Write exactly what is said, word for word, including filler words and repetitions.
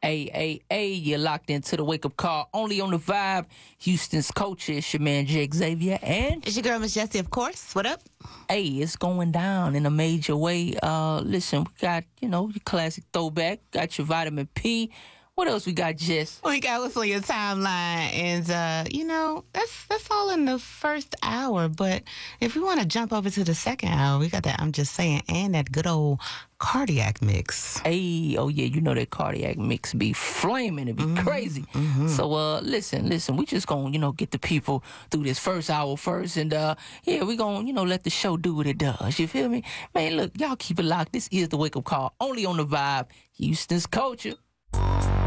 Hey, hey, hey, you're locked into the wake up call only on the Vibe. Houston's culture. It's your man, Jake Xavier. And it's your girl, Miss Jessie, of course. What up? Hey, it's going down in a major way. Uh, listen, we got, you know, your classic throwback. Got your vitamin P. What else we got, Jess? We got what's on your timeline, and uh, you know that's that's all in the first hour. But if we want to jump over to the second hour, we got that. I'm just saying, and that good old cardiac mix. Hey, oh yeah, you know that cardiac mix be flaming. It be mm-hmm, crazy. Mm-hmm. So uh, listen, listen, we just gonna you know get the people through this first hour first, and uh, yeah, we gonna you know let the show do what it does. You feel me, man? Look, y'all keep it locked. This is the wake up call only on the Vibe, Houston's culture.